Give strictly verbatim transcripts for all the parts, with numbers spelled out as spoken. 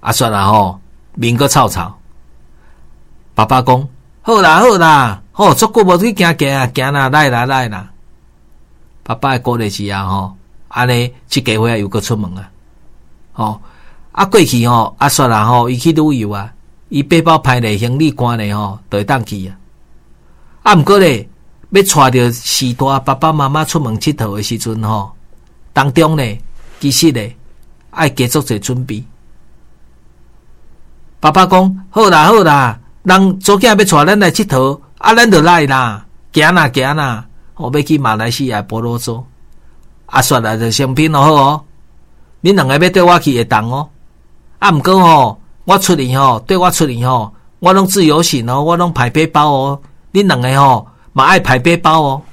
阿算啦吼，面个臭臭。爸爸讲：好啦好啦，吼，足久无去行行啊，行啦，来啦来啦。爸爸诶鼓励是啊吼，安尼即家伙又搁出门啊，吼啊过去吼，阿算啦吼，伊去旅游啊，伊背包歹咧，行李关咧吼，就会当去啊。啊，毋过咧，要带着时大爸爸妈妈出门佚佗诶时阵吼，当中咧，其实咧，爱加足者准备。爸爸讲：好啦好啦，人祖囝要带咱来佚佗，啊，咱就来啦，行啦行啦。我要去马来西亚婆罗洲，啊，说来就相片咯好哦。恁两个要对我去会当哦。啊，毋过吼，我出去吼，对我出去吼，我拢自由行哦，我拢排背包哦。恁两个吼，嘛爱排背包哦。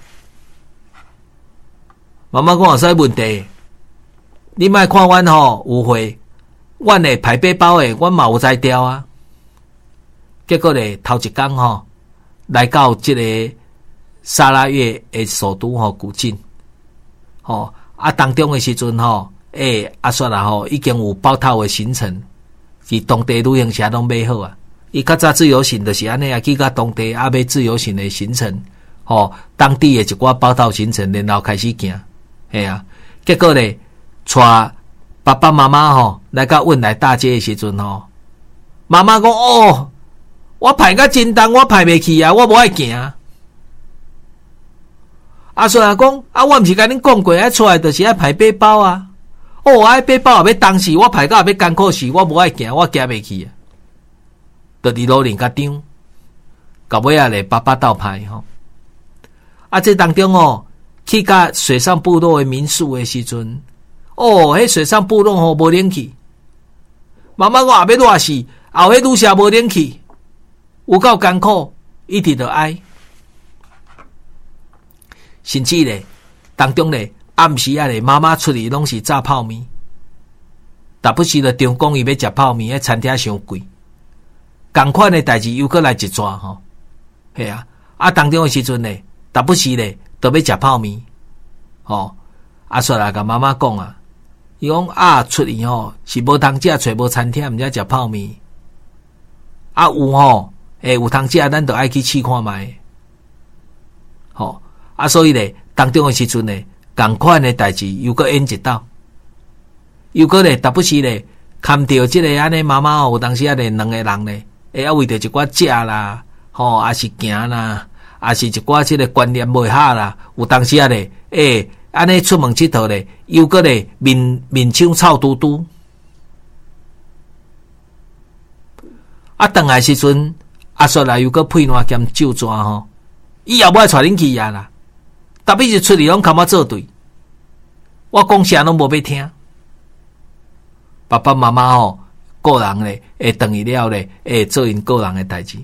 妈妈讲有啥问题？你莫看阮吼有会，阮会排背包诶，阮嘛有才调啊。结果咧，头一工吼，来到即个沙拉越诶首都吼古晋，吼啊当中诶时阵吼，诶阿说啦吼已经有包套诶行程，伫当地旅行社拢买好啊。伊较早自由行就是安尼啊，去到当地啊买自由行诶行程，吼当地诶一寡包套行程，然后开始行，嘿啊。结果咧，带爸爸妈妈吼来到汶莱大街诶时阵吼，妈妈讲哦，我排甲真重，我排袂去啊，我无爱行。阿孙阿讲啊，我毋是甲恁讲过，爱出来就是爱排背包啊。哦，爱背包也要当时，我排到也要艰苦时，我无爱行，我行袂去啊。就伫路林甲张，到尾啊咧，爸爸斗排吼。啊，这当中哦，去甲水上部落的民宿的时阵，哦，迄水上部落吼无冷气。妈妈讲也要热死，后迄女社无冷气，有够艰苦，一直着哀。甚至咧，当中咧暗时啊咧，妈妈出去拢是炸泡面，但不是咧中讲伊要食泡面，迄餐厅伤贵。同款的代志又搁来一抓吼，系啊，啊当中的时阵咧，但不是咧，都要食泡面，吼，啊说来甲妈妈讲啊，伊讲啊出去吼是无通食，找无餐厅，毋则食泡面，啊有吼，诶有通食，咱就爱去试看觅，吼。啊，所以咧，当中诶时阵咧，同款诶代志又搁演一道，又搁咧，特不是咧，看到即个安尼妈妈哦，有当时啊咧，两个人咧，会啊为着一寡食啦，吼、哦，也是行啦，也是一寡即个观念袂合啦，有当时啊咧，诶，安尼出门佚佗咧，又搁咧面面青臭嘟嘟，啊，当来时阵，阿叔来又搁配烂兼酒庄吼，伊也无爱带恁去啊啦。特别是出去拢甲我做对，我讲啥拢无要听。爸爸妈妈吼，个人咧会等于了咧，会做因个人诶代志。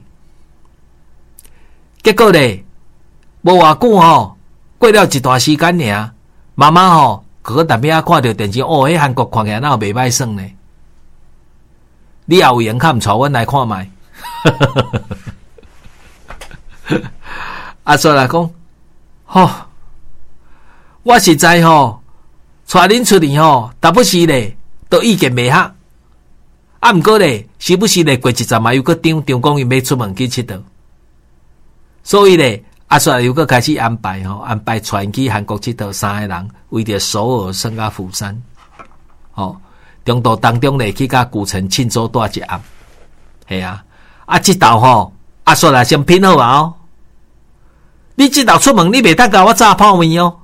结果咧，无偌久吼，过了一段时间尔，妈妈吼，佮特别啊看到电视，哦，迄韩国看起来哪有袂歹耍呢？你也有闲看，带阮来看觅。阿叔来讲，吼。我实在吼，带恁出去吼，但不是咧，都意见袂合。啊，毋过咧，时不时咧过一阵嘛，又搁张张讲伊要出门去佚佗。所以咧，阿叔又搁开始安排吼，安排带因去韩国佚佗三个人，为着首尔升到釜山。吼，中途当中咧去甲古城庆州住一暗。系啊，啊，即道吼，阿叔来先拼好啊哦。你即道出门，你袂当甲我炸泡面哦。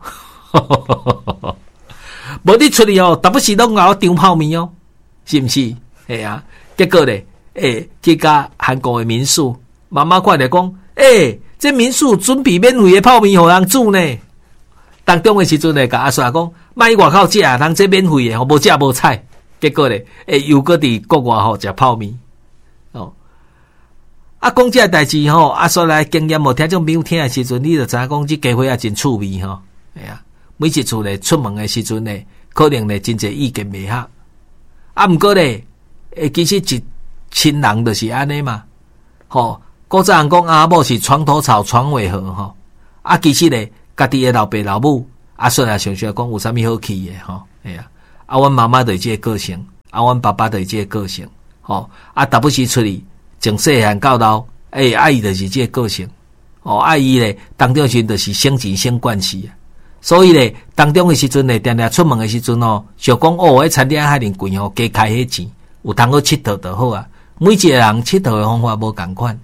无你出去哦，但不是拢甲我张泡面哦，是毋是？系啊，结果咧，诶、欸，去甲韩国的民宿，妈妈看着讲，诶、欸，这民宿准备免费的泡面互人煮呢。当中的时阵咧，甲阿叔讲，卖外口食，人这免费的，吼，无食无菜。结果咧，诶、欸，又搁伫国外吼食泡面，哦。啊，讲这代志吼，阿叔来经验无听种朋友听的时阵，你就知影讲这家伙也真趣味吼，系啊。每一次咧出门的时阵咧，可能咧真侪意见袂合。啊，毋过咧，诶，其实一亲人就是安尼嘛。吼，古早人讲阿某是床头吵，床尾和吼。啊，其实咧，家己的老爸老母，阿孙也想想讲有啥物好气的吼，哎呀，啊，阮妈妈就是这个个性，啊，阮爸爸就是这个个性， 吼啊，达不时出去，从细汉到老，诶、欸，阿姨就是这个个性，哦，阿姨咧当中时就是省钱省惯势啊，所以咧当中的时阵咧，定定出门的时阵哦，想讲哦，迄餐厅遐尼贵哦，加开迄钱，有通去佚佗就好啊。每一个人佚佗的方法无共款，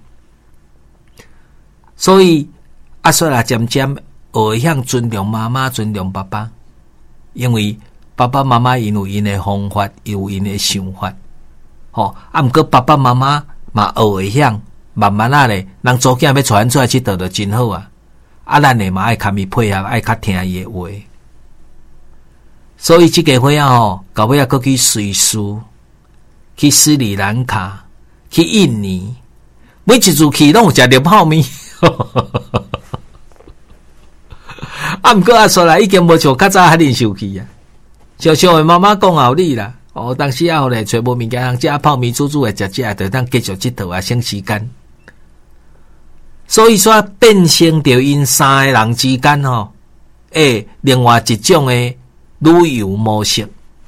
所以阿说啦，渐渐学会向尊重妈妈，尊重爸爸，因为爸爸妈妈因有因的方法，有因的想法，吼、哦，啊，毋过爸爸妈妈嘛学会向，慢慢啊咧，人祖囝要传出来佚佗就真好啊，啊，咱诶嘛爱较伊配合，爱较听伊诶话，所以即个伙仔吼，到尾啊，搁去瑞士，去斯里兰卡，去印尼，每一次去拢有食着泡面。啊，毋过啊，说来已经无像较早遐尼受气啊。小小的妈妈讲道理啦，哦，当时啊，后来找无物件通食泡面煮煮诶食食，就当继续佚佗啊，省时间。所以说，变成着因三个人之间吼，诶，另外一种诶旅游模式。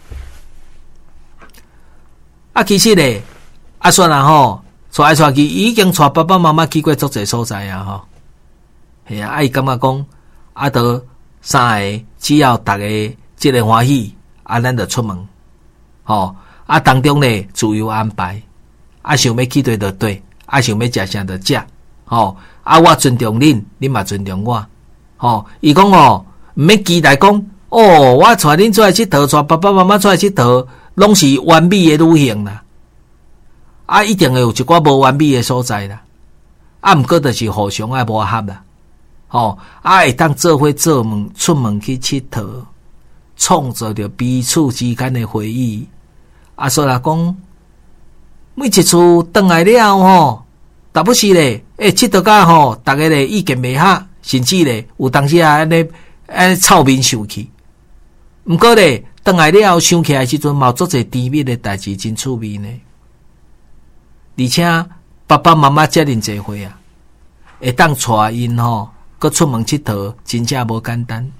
啊，其实咧，啊，算啦吼，带来带去已经带爸爸妈妈去过足侪所在啊吼。系啊，啊伊感觉讲，啊，得三个只要逐个即个欢喜，啊，咱就出门，吼，啊，当中咧自由安排，啊，想要去对就对，啊，想要食啥就食，吼，啊，我尊重恁，恁嘛尊重我，吼，伊讲哦，毋免期待讲，哦，我带恁出来佚佗，带爸爸妈妈出来佚佗。拢是完美的旅行啦，啊，一定会有一寡无完美的所在啦，啊，毋过就是互相爱磨合啦，吼、哦，啊，会当做伙做门出门去佚佗，创造着彼此之间的回忆。啊，所以来讲，每一次转来了吼，达不是咧，诶，佚佗甲吼，大家咧意见袂合，甚至咧有当时啊安尼安臭面受气，毋过咧。转来了后，想起来时阵，嘛做者甜蜜的代志，真趣味呢。而且爸爸妈妈遮尔济岁啊，会当带因吼，搁出门佚佗，真正无简单，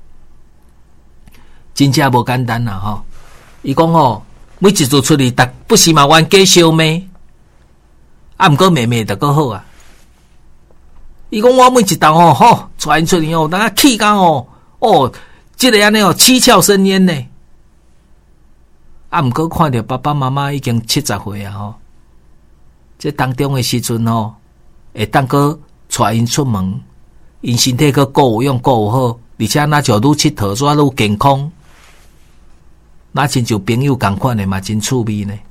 真正无简单啦吼。伊讲吼，每一次出去，逐不是嘛冤家相骂，啊，毋过骂骂就搁好啊。伊讲我每一道吼，吼，带因出去吼，当啊气甲吼，哦，即、这个安尼哦，七窍生烟呢。啊，毋过看到爸爸妈妈已经七十岁啊吼，这当中的时阵吼，会当个带因出门，因身体个顾有用顾有好，而且那就愈佚佗，煞愈健康，那亲像朋友共款的嘛，真趣味呢。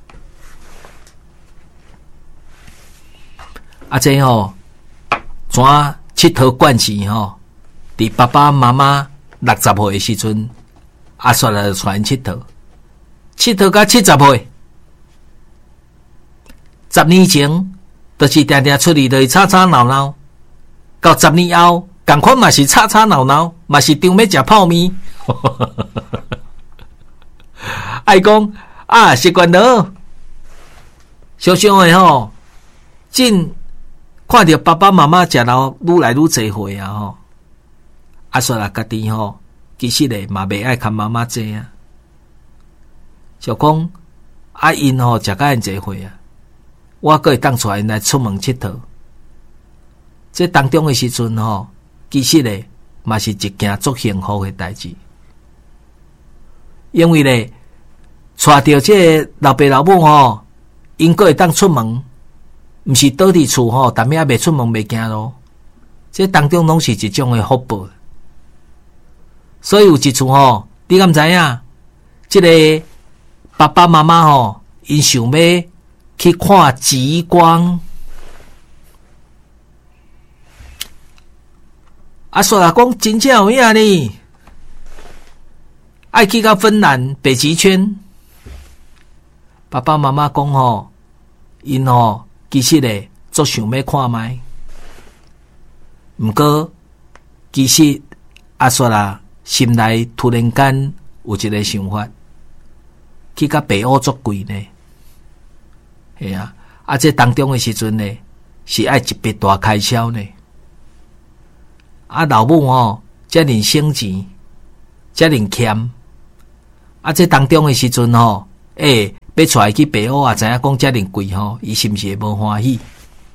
啊，这吼，怎佚佗惯势吼？伫爸爸妈妈六十岁的时阵，阿煞来带因佚佗。佚佗到七十岁，十年前就是定定出去就是吵吵闹闹，到十年后，同款嘛是吵吵闹闹，嘛是中要食泡面。爱讲啊，习惯了，常常的吼，真看到爸爸妈妈食到愈来愈济岁啊吼，啊说啦家己吼，其实咧嘛袂爱看妈妈济啊。就讲啊，因吼食甲因济岁啊，我阁会当带因来出门佚佗。这当中的时阵吼，其实咧嘛是一件足幸福的代志，因为咧带着这老爸老母吼，因阁会当出门，毋是倒伫厝吼，但咩也袂出门袂行咯。这当中拢是一种的福报，所以有一次吼，你敢知影？这个爸爸妈妈吼，因想要去看极光，啊，说啦讲真正有影呢，爱去到芬兰北极圈。爸爸妈妈讲吼，因吼其实咧足想要看卖，毋过其实啊说啦，心内突然间有一个想法。去甲北欧足贵呢，系啊！啊，这当中的时阵呢，是爱一笔大开销呢。啊，老母吼，遮尔省钱，遮尔俭。啊，这当中的时阵吼，诶、欸， 要带去北欧啊，知影讲遮尔贵吼，伊是毋是会无欢喜？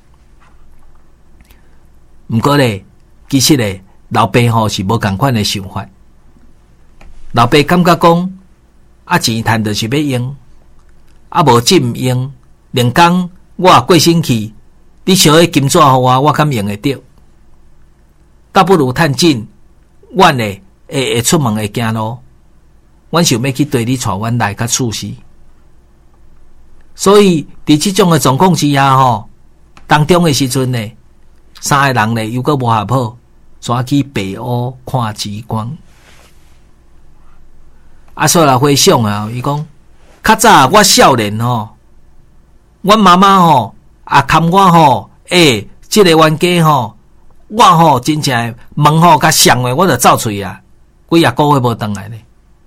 毋过咧，其实咧，老爸吼是无共款的想法。老爸感觉讲，啊钱趁就是要用，啊无钱毋用，连讲我过身去，你烧迄金纸互我，我敢用会着？倒不如趁钱，阮咧会会出门会行路，阮想要去对你带阮来较舒适。所以伫即种的状况之下吼，当中的时阵呢，三个人呢又搁无合好，煞去北欧看极光。啊，所以来回想啊，伊讲较早我少年吼，阮妈妈吼也看我吼，诶、欸，即、這个冤家吼，我吼真正门吼甲上诶，我就走出去啊，几啊个月无回来呢。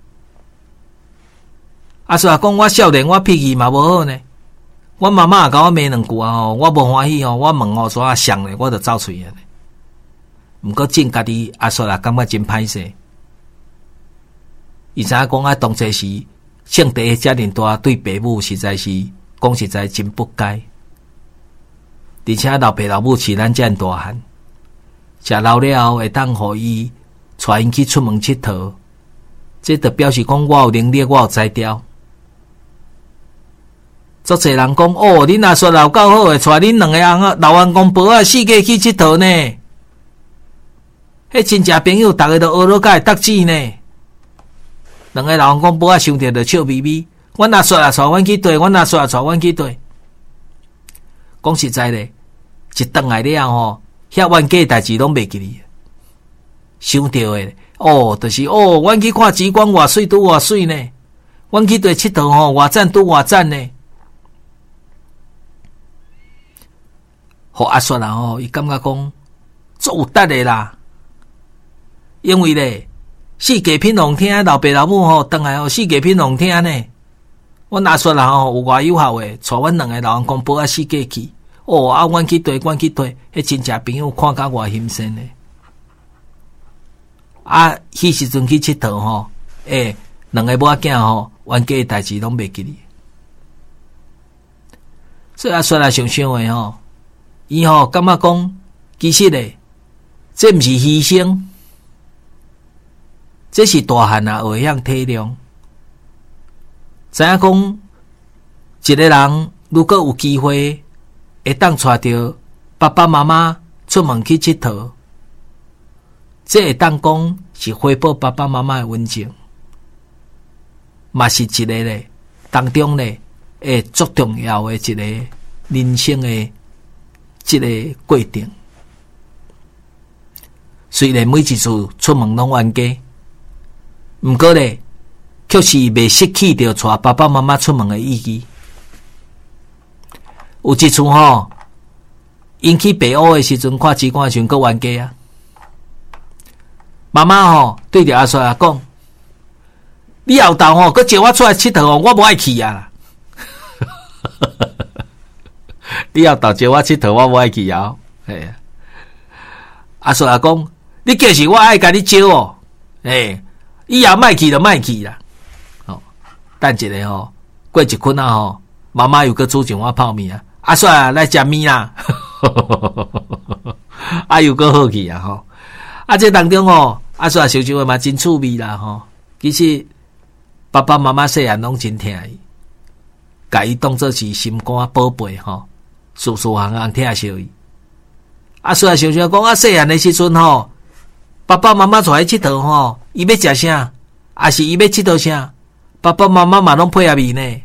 啊，所以讲我少年，我脾气嘛无好呢。阮妈妈也甲我骂两句啊吼，我无欢喜吼，我问吼煞上咧，我就走出去啊。毋过真家己阿叔啦，感觉真歹势。伊知影讲啊，当初时性地遮尔大，对爸母实在是讲实在真不该。而且老爸老母饲咱遮尔大汉，食老了会当互伊带因去出门佚佗，这就表示讲我有能力，我有才调。足侪人讲哦，恁阿叔老够好诶，带恁两个人老员公婆啊，四界去佚佗呢。迄亲戚朋友，逐个都学落甲会搭子呢。两个老员公婆啊，想着就笑眯眯。阮阿叔啊，带阮去对，阮阿叔啊，带阮去对。讲实在咧，一顿来了吼，遐冤家代志拢袂记哩。想着诶，哦，就是哦，阮去看极光，偌水拄偌水呢。阮去对佚佗吼，偌赞拄偌赞呢。互阿叔啊吼，伊感觉讲足有值诶啦。因为咧，四界品龙听，老爸老母吼，当来吼四界品龙听呢。阮阿叔啊吼有偌有效诶，带阮两个老公公婆啊四界去。哦，啊，阮去对，阮去对，迄亲戚朋友看甲偌欣赏呢。啊，迄时阵去佚佗吼，诶，两个某仔囝吼，冤家诶代志拢袂记哩。所以阿叔啊，想想诶吼，伊吼感觉讲，其实咧，这毋是牺牲。这是大汉啊，会晓体谅。知影讲，一个人如果有机会，会当带着爸爸妈妈出门去佚佗，这会当讲是回报爸爸妈妈的温情，嘛是一个咧当中咧会足重要的一个人生的一个过程。虽然每一次出门拢冤家。毋过咧，却是未失去着带爸爸妈妈出门的意义。有一次吼，因去北欧的时阵看极光的时阵，佫冤家啊。妈妈吼对着阿叔啊讲：“你后头吼佫招我出来佚佗哦，我无爱去啊啦。”你后头招我佚佗，我无爱去啊。嘿啊，阿叔啊讲：“你计是我爱甲你招哦，诶。”以后莫去就莫去啦。哦，等一下吼，过一困啊吼，妈妈又搁煮一碗泡面啊，阿叔啊来食面啦，啊又搁好去啊吼。啊这当中吼，阿叔啊想想嘛真趣味啦吼。其实爸爸妈妈细汉拢真疼伊，甲伊当作是心肝宝贝吼，事事行行疼惜伊。阿叔啊想想讲啊细汉的时阵吼。爸爸妈妈带伊佚佗吼，伊要食啥，还是伊要佚佗啥，爸爸妈妈嘛拢配合伊呢。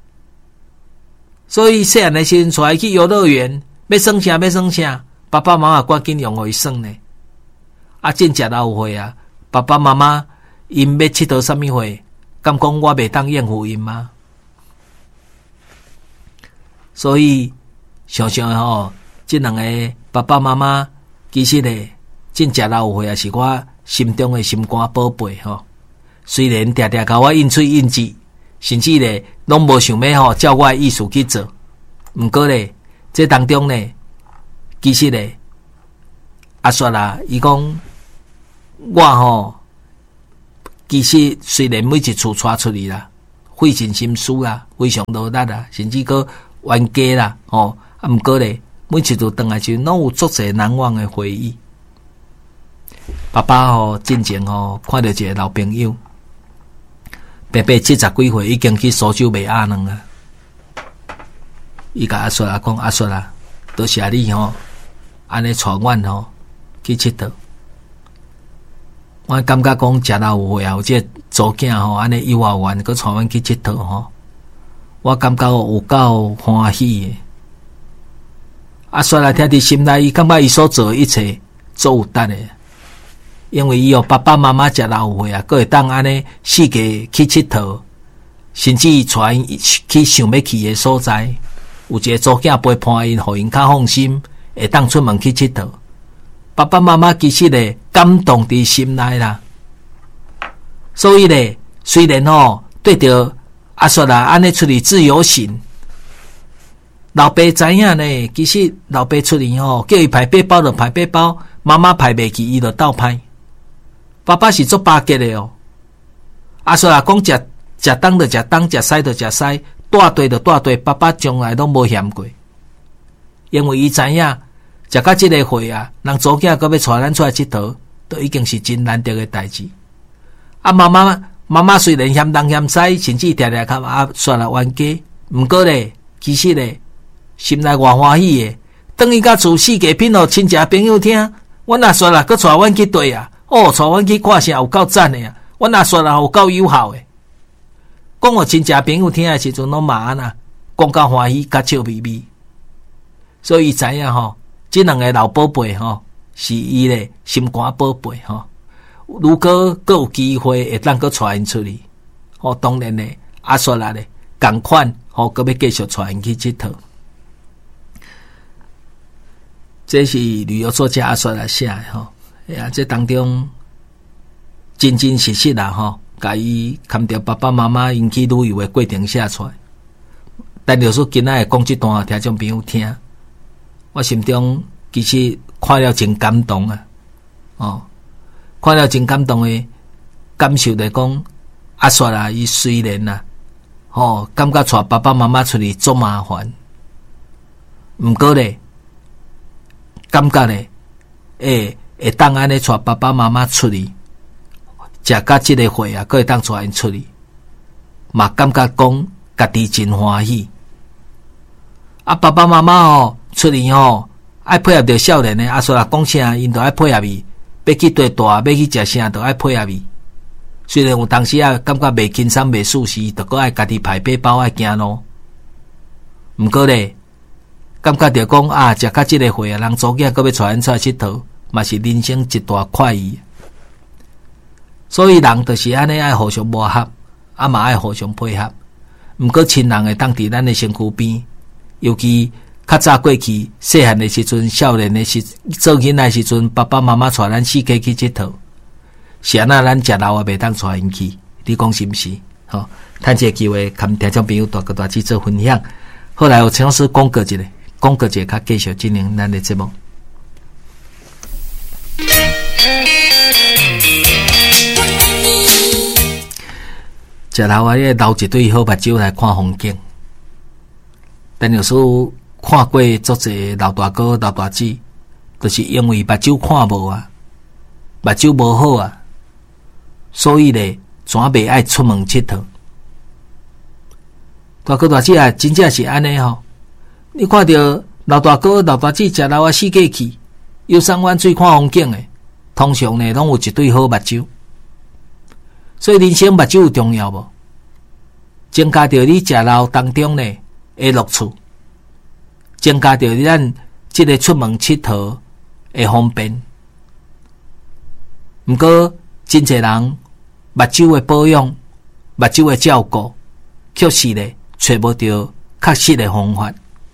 所以细汉的时阵带伊去游乐园，要耍啥要耍啥，爸爸妈妈赶紧用互伊耍呢。啊，真正老有岁啊，爸爸妈妈因要佚佗啥物岁，敢讲我袂当应付因吗？所以想想吼，这两个爸爸妈妈其实咧。真正老有岁啊，是我心中的心肝宝贝吼。虽然常常甲我应嘴应舌，甚至咧拢无想要吼照我的意思去做。毋过咧，这当中咧，其实咧，阿叔啦，伊讲我吼，其实虽然每一次带出去啦， 费尽心思啦，非常努力啦，甚至搁冤家啦，吼、哦，啊，毋过咧，每一次回来时，拢有足侪难忘的回忆。爸爸吼，进前吼，看到一个老朋友，爸爸七十几岁，已经去苏州卖鸭卵啊。伊甲阿叔啊讲，阿叔啊，多谢你吼，安尼带阮吼去佚佗。我感觉讲食老有岁啊，有这祖囝吼，安尼幼儿园佮带阮去佚佗吼，我感觉有够欢喜的。阿叔啊，听伫心内，伊感觉伊所做的一切做有值的，因为伊有爸爸妈妈食老有岁啊，佮会当安尼四界去佚佗，甚至带因去想要去的所在。有一个祖囝陪伴因，互因较放心，会当出门去佚佗。爸爸妈妈其实咧感动伫心内啦，所以咧虽然吼对着阿叔啊安尼出去自由行，老爸知影呢，其实老爸出去吼叫伊排背包就排背包，妈妈排袂去伊就倒排。爸爸是做巴结的哦，阿叔啊讲食食当就食当，食西就食西。带队就带队，爸爸从来都无嫌过，因为伊知影，食到这个岁啊，人祖囝搁要带咱出来佚佗，都已经是真难得的代志。啊，妈妈妈妈虽然嫌东嫌西，甚至常常甲阿叔来冤家，毋过咧，其实咧，心内偌欢喜的。等伊甲厝四界品互亲戚朋友听，阮阿叔啊，搁带阮去对啊，哦，带阮去看啥有够赞的啊，阮阿叔啊有够友好的。讲互亲戚朋友听的时阵，拢嘛安那讲到欢喜，甲笑眯眯。所以伊知影吼，这两个老宝贝吼，是伊咧心肝宝贝吼。如果阁有机会会当阁带因出去，吼，当然咧，阿叔啦咧，共款吼，阁要继续带因去佚佗。这是旅游作家阿叔来写的吼，哎呀，这当中真真实实啦吼。甲伊牵着爸爸妈妈因去旅游的过程写出来，但就说今仔会讲这段听众朋友听，我心中其实看了真感动啊！哦，看了真感动的感受来讲，阿叔啊，伊虽然啊，哦，感觉带爸爸妈妈出去做麻烦，毋过咧，感觉咧，会会当安尼带爸爸妈妈出去。食到这个岁啊，佫会当带因出去，嘛感觉讲家己真欢喜。啊，爸爸妈妈哦，出去哦，爱配合着少年的阿叔啊，讲啥因都爱配合伊，要去对大，要去食啥都爱配合伊。虽然有当时啊，感觉袂轻松、袂舒适，都佫爱家己排背包爱行路。毋过咧，感觉着讲啊，食到这个岁啊，人祖囝佫要带因出来佚佗，嘛是人生一大快意。所以人就是安尼爱互相磨合，啊嘛爱互相配合。毋过亲人会当伫咱的身躯边，尤其较早过去细汉的时阵、少年的时做囡仔时阵，爸爸妈妈带咱四界去佚佗，是安那咱食老也袂当带因去，你讲是毋是？吼、哦，趁这个机会，跟听众朋友大个大去做分享。后来有请老师讲过一个，讲过一个，较继续进行咱的节目。食老啊，咧留一对好目睭来看风景。但有时候看过足侪老大哥、老大姐，就是因为目睭看无啊，目睭无好啊，所以咧，全袂爱出门佚佗。大哥大姐啊，真正是安尼吼。你看到老大哥、老大姐食老啊四界去，游山玩水看风景诶，通常呢拢有一对好目睭。所以人生目睭有重要无？增加着你食老当中呢的乐趣，增加着咱即个出门佚佗的方便。毋过真侪人目睭的保养、目睭的照顾，确实咧找无到确实的方法。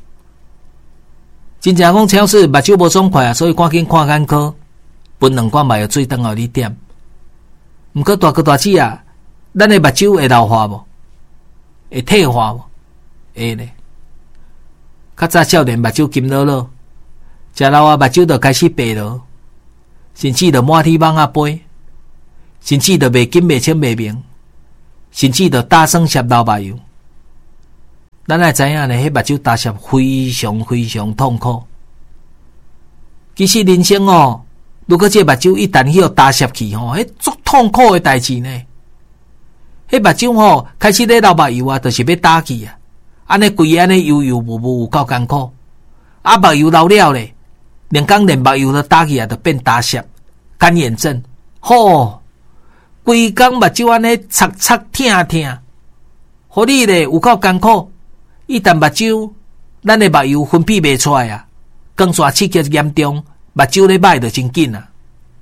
真正讲超市目睭无爽快啊，所以赶紧看眼科，分两罐麻药水等候你点。毋过大哥大姐啊，咱的目睭会老化无？会退化无？会咧。较早少年目睭金落落，食老啊目睭就开始白落，甚至就满天网啊飞，甚至就袂金袂清袂明， 甚至就打算摄老目油。咱也知影呢，迄目睭打摄非常非常痛苦。其实人生哦，如果这目睭一旦去打摄去吼，迄足痛苦的代志呢。迄目睭吼开始咧流目油啊，就是要打去啊，安尼规安尼油油无无有够艰苦。啊，目油流了咧，连讲连目油都打去啊，就变打摄、干眼症，吼，规工目睭安尼擦擦疼疼，互你咧有够艰苦。一旦目睭咱的目油分泌袂出来啊，光线刺激严重，目睭咧歹就真紧啊。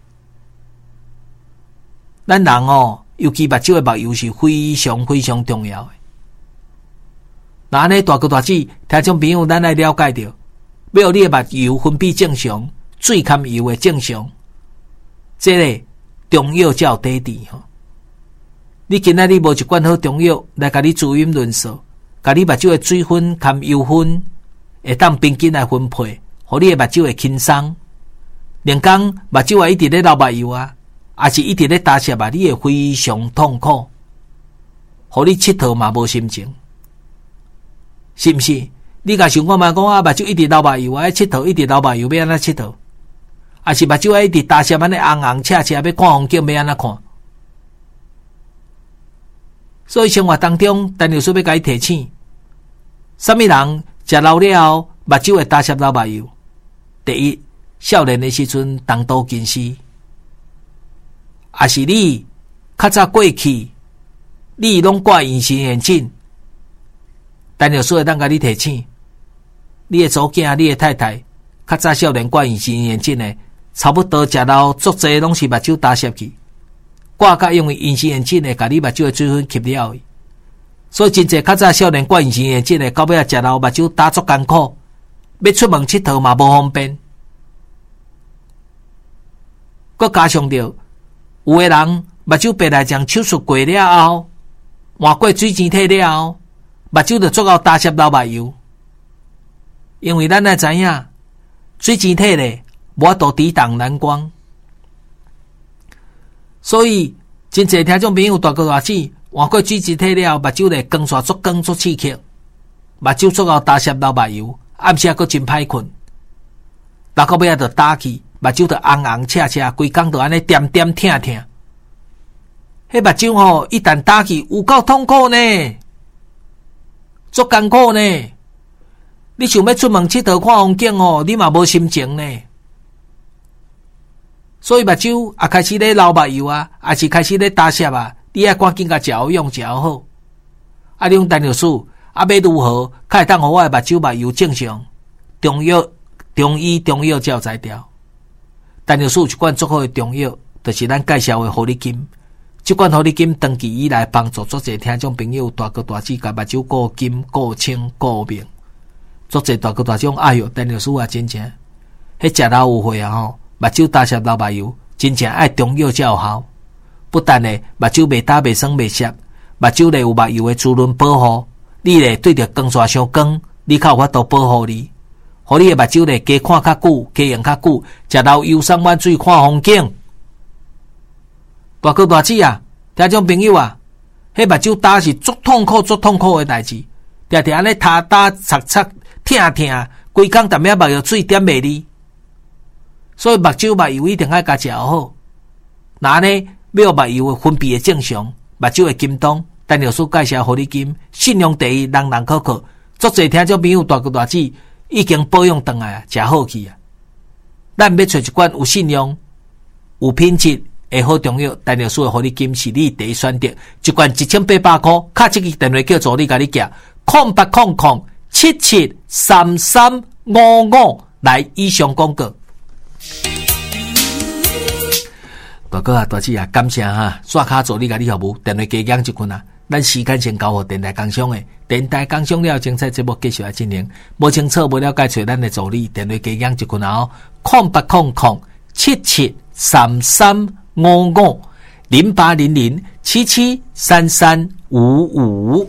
咱人哦，尤其目睭的目油是非常非常重要的。那安尼大哥大姐，听众朋友，咱来了解到，要有你的目油分泌正常，水含油的正常，这个中药才有底底吼。你今仔日无一罐好中药来甲你滋阴润燥，甲你目睭的水分含油分会当平均来分配，互你的目睭会轻松。连讲目睭啊一直咧流目油啊，也是一直咧打摄啊，你会非常痛苦，互你佚佗嘛无心情，是毋是？你甲想看嘛，讲啊目睭一直流目油啊，佚佗一直流目油，要安怎佚佗？啊是目睭啊一直打摄安尼红红赤赤，要看风景要安怎看？所以生活当中，陈老师要甲你提醒，什么人食老了目睭会打摄流目油？第一，少年的时阵重度近视，也是你较早过去，你拢挂隐形眼镜。陈老师会当甲你提醒，你的祖囝、你的太太，较早少年挂隐形眼镜的，差不多食到足侪拢是目睭打摄去。挂甲用隐形眼镜的，甲你目睭的水分吸了，所以真侪较早少年挂隐形眼镜的，到尾啊食到目睭打足艰苦，要出门佚佗嘛无方便。佮加上着，有的人目睭白内障手术过了后，换过水晶体了后，目睭就足够打摄流目油，因为咱也知影，水晶体咧无法度抵挡蓝光。所以，真侪听众朋友大哥大姐换过水晶体了，目睭咧光线足光足刺激，目睭足够打摄流目油，暗时还佫真歹困，到到尾仔就打去，目睭就红红赤赤，规工就安尼点点疼疼。迄目睭吼，一旦打去，有够痛苦呢，足艰苦呢。你想要出门佚佗看风景哦，你嘛无心情呢。所以目睭也开始咧流目油啊，也是开始咧打摄啊，你爱赶紧甲食好用食好。啊，你用陈老师啊，要如何才会当互我的目睭目油正常？中药、中医、中药才有才调。陈老师有一罐足好的中药，就是咱介绍的虎力金。这罐虎力金长期以来帮助足侪听众朋友大哥大姐甲目睭顾金、顾清、顾明。足侪大哥大姐讲，哎哟，陈老师啊，真正，迄食老有血啊吼。目睭打摄流目油，真正爱中药才有效。不但呢，目睭袂打袂酸袂涩，目睭咧有目油的滋润保护，你咧对着光线伤光，你较有法度保护你，互你的目睭咧加看较久，加用较久，食到游山玩水看风景。大哥大姐啊，听众朋友啊，迄目睭打是足痛苦、足痛苦的代志，常常安尼打打擦擦疼疼，规工淡仔目药水点袂离。所以目睭目油一定爱加食好。那呢，要目油分泌的正常，目睭的金东，陈老师介绍互你金，信用第一，人人可靠。足侪听众朋友大哥大姐已经保养回来啊，食好去啊。咱要找一罐有信用、有品质的好中药，陈老师的互你金是你第一选择。一罐一千八百块，卡这个电话叫助理甲你寄，空八空空七七三三五五来以上广告。大哥啊，大姐啊，感谢哈！刷卡助理甲你服务，电话加讲一群啊。咱时间先交互电台工商的，电台工商了，精彩节目继续来进行。无清楚无了解，找咱的助理，电话加讲一群啊！空八空空七七三三五五零八零零七七三三五五。